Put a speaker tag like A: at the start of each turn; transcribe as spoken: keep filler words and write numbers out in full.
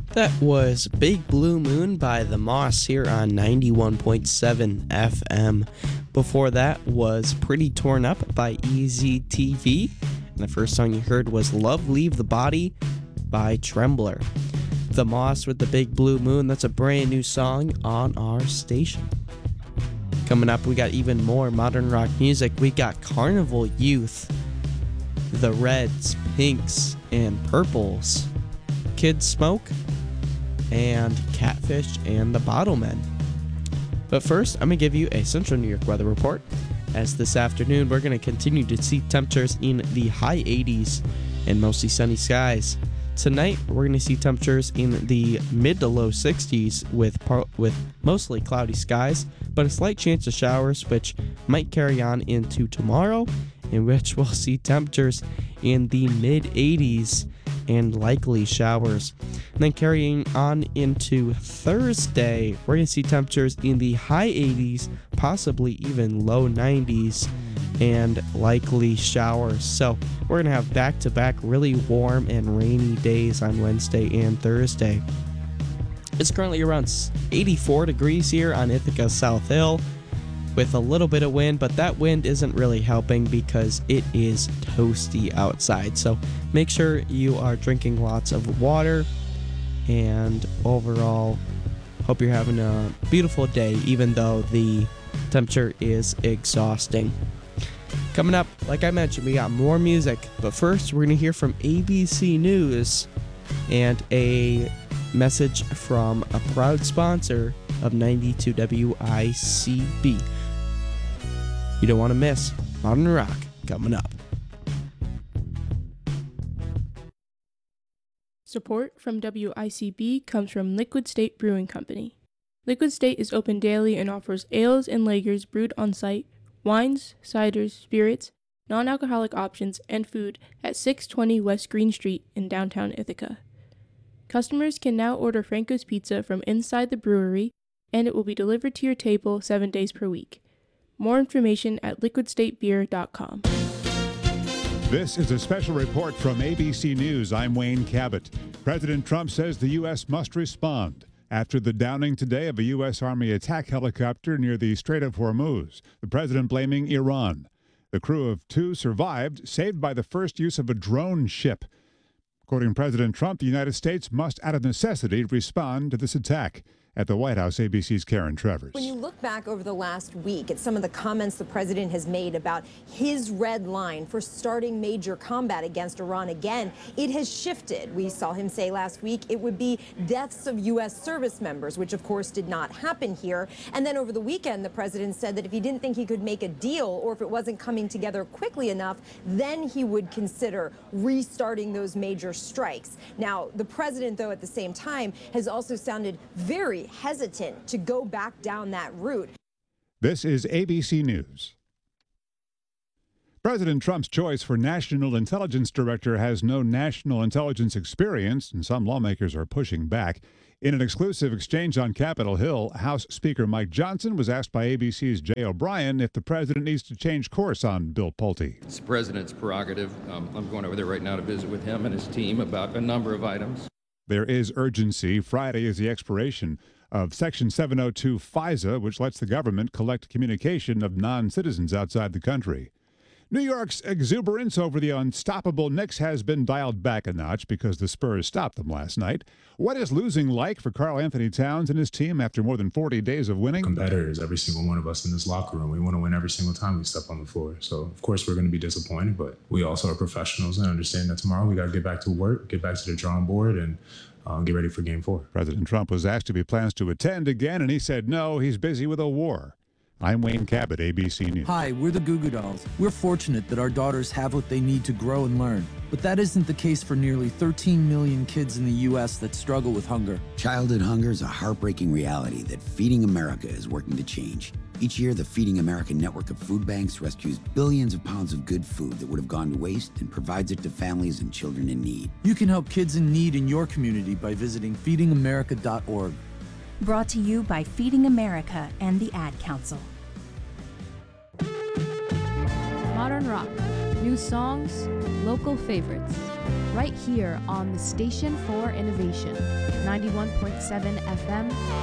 A: That was Big Blue Moon by The Moss here on ninety-one point seven F M. Before that was Pretty Torn Up by Easy T V. And the first song you heard was Love Leave the Body by Trembler. The Moss with the Big Blue Moon, that's a brand new song on our station. Coming up, we got even more modern rock music. We got Carnival Youth, the Reds, Pinks, and Purples, Kid Smoke, and Catfish and the Bottlemen. But first, I'm going to give you a Central New York weather report. As this afternoon, we're going to continue to see temperatures in the high eighties and mostly sunny skies. Tonight, we're going to see temperatures in the mid to low sixties with par- with mostly cloudy skies, but a slight chance of showers, which might carry on into tomorrow, in which we'll see temperatures in the mid eighties and likely showers. And then carrying on into Thursday, we're going to see temperatures in the high eighties, possibly even low nineties, and likely showers. So we're going to have back-to-back really warm and rainy days on Wednesday and Thursday. It's currently around eighty-four degrees here on Ithaca South Hill, with a little bit of wind, but that wind isn't really helping because it is toasty outside. So make sure you are drinking lots of water, and overall, hope you're having a beautiful day, even though the temperature is exhausting. Coming up, like I mentioned, we got more music, but first we're going to hear from A B C News and a message from a proud sponsor of ninety-two W I C B. You don't want to miss Modern Rock coming up.
B: Support from W I C B comes from Liquid State Brewing Company. Liquid State is open daily and offers ales and lagers brewed on site, wines, ciders, spirits, non-alcoholic options, and food at six twenty West Green Street in downtown Ithaca. Customers can now order Franco's Pizza from inside the brewery, and it will be delivered to your table seven days per week. More information at liquid state beer dot com.
C: This is a special report from A B C News. I'm Wayne Cabot. President Trump says the U S must respond after the downing today of a U S Army attack helicopter near the Strait of Hormuz, the president blaming Iran. The crew of two survived, saved by the first use of a drone ship. Quoting President Trump, the United States must, out of necessity, respond to this attack. At the White House, A B C's Karen Travers.
D: When you look back over the last week at some of the comments the president has made about his red line for starting major combat against Iran again, it has shifted. We saw him say last week it would be deaths of U S service members, which of course did not happen here. And then over the weekend, the president said that if he didn't think he could make a deal or if it wasn't coming together quickly enough, then he would consider restarting those major strikes. Now, the president, though, at the same time, has also sounded very hesitant to go back down that route.
C: This is A B C News. President Trump's choice for National Intelligence Director has no national intelligence experience, and some lawmakers are pushing back. In an exclusive exchange on Capitol Hill, House Speaker Mike Johnson was asked by A B C's Jay O'Brien if the president needs to change course on Bill Pulte.
E: It's the president's prerogative. Um, I'm going over there right now to visit with him and his team about a number of items.
C: There is urgency. Friday is the expiration of Section seven oh two FISA, which lets the government collect communication of non-citizens outside the country. New York's exuberance over the unstoppable Knicks has been dialed back a notch because the Spurs stopped them last night. What is losing like for Karl Anthony Towns and his team after more than forty days of winning?
F: Competitors, every single one of us in this locker room. We want to win every single time we step on the floor. So, of course, we're going to be disappointed, but we also are professionals and understand that tomorrow we got to get back to work, get back to the drawing board, and uh, get ready for game four.
C: President Trump was asked if he plans to attend again, and he said no, he's busy with a war. I'm Wayne Cabot, A B C News.
G: Hi, we're the Goo Goo Dolls. We're fortunate that our daughters have what they need to grow and learn. But that isn't the case for nearly thirteen million kids in the U S that struggle with hunger.
H: Childhood hunger is a heartbreaking reality that Feeding America is working to change. Each year, the Feeding America network of food banks rescues billions of pounds of good food that would have gone to waste and provides it to families and children in need.
G: You can help kids in need in your community by visiting feeding america dot org.
I: Brought to you by Feeding America and the Ad Council.
J: Modern rock. New songs, local favorites. right here on the Station for Innovation, ninety-one point seven F M,